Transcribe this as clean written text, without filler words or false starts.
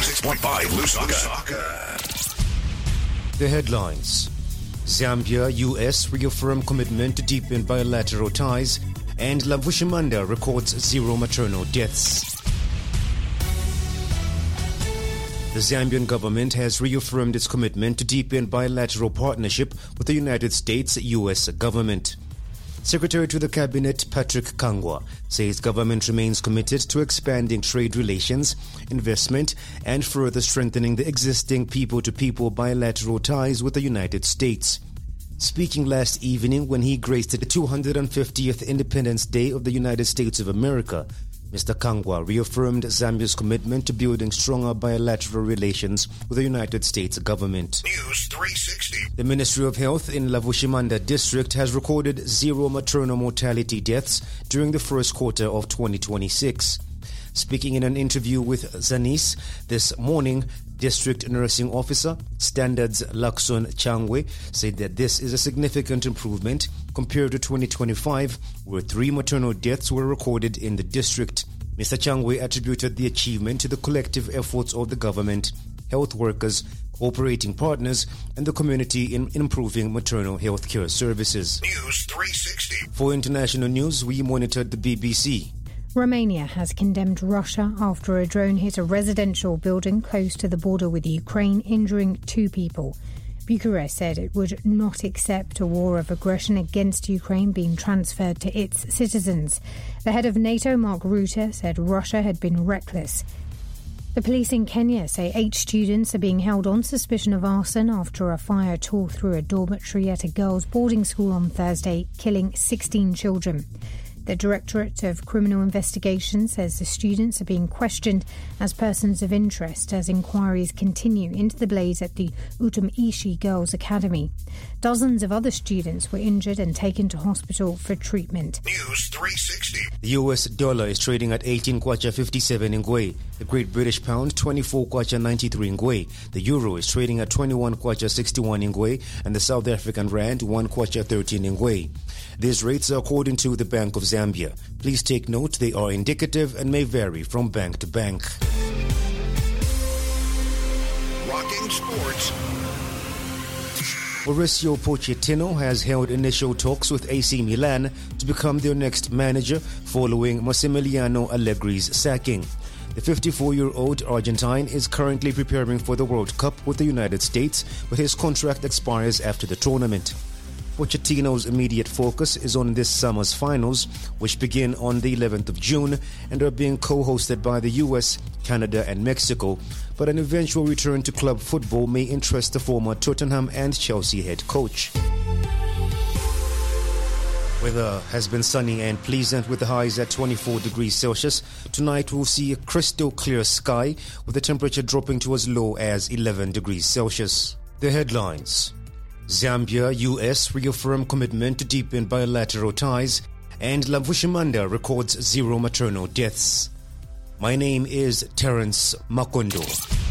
106.5 Lusaka. The headlines. Zambia, US reaffirm commitment to deepen bilateral ties, and Lavushimanda records 0 maternal deaths. The Zambian government has reaffirmed its commitment to deepen bilateral partnership with the United States US government. Secretary to the Cabinet Patrick Kangwa says government remains committed to expanding trade relations, investment, and further strengthening the existing people-to-people bilateral ties with the United States. Speaking last evening when he graced the 250th Independence Day of the United States of America, Mr. Kangwa reaffirmed Zambia's commitment to building stronger bilateral relations with the United States government. News 360. The Ministry of Health in Lavushimanda district has recorded 0 maternal mortality deaths during the first quarter of 2026. Speaking in an interview with Zanis this morning, District Nursing Officer Standards Lakson Changwe said that this is a significant improvement compared to 2025, where 3 maternal deaths were recorded in the district. Mr. Changwe attributed the achievement to the collective efforts of the government, health workers, cooperating partners, and the community in improving maternal health care services. News 360. For international news, we monitored the BBC. Romania has condemned Russia after a drone hit a residential building close to the border with Ukraine, injuring 2 people. Bucharest said it would not accept a war of aggression against Ukraine being transferred to its citizens. The head of NATO, Mark Rutte, said Russia had been reckless. The police in Kenya say 8 students are being held on suspicion of arson after a fire tore through a dormitory at a girls' boarding school on Thursday, killing 16 children. The Directorate of Criminal Investigation says the students are being questioned as persons of interest as inquiries continue into the blaze at the Utumishi Girls' Academy. Dozens of other students were injured and taken to hospital for treatment. News 360. The US dollar is trading at 18 kwacha 57 ngwe. The Great British Pound 24 kwacha 93 ngwe. The Euro is trading at 21 kwacha 61 ngwe, and the South African Rand 1 kwacha 13 ngwe. These rates are according to the Bank of Zambia. Please take note they are indicative and may vary from bank to bank. Rocking sports. Mauricio Pochettino has held initial talks with AC Milan to become their next manager following Massimiliano Allegri's sacking. The 54-year-old Argentine is currently preparing for the World Cup with the United States, but his contract expires after the tournament. Pochettino's immediate focus is on this summer's finals, which begin on the 11th of June and are being co-hosted by the US, Canada and Mexico, but an eventual return to club football may interest the former Tottenham and Chelsea head coach. Weather has been sunny and pleasant with the highs at 24 degrees Celsius. Tonight we'll see a crystal clear sky with the temperature dropping to as low as 11 degrees Celsius. The headlines. Zambia, US reaffirm commitment to deepen bilateral ties, and Lavushimanda records 0 maternal deaths. My name is Terence Makondo.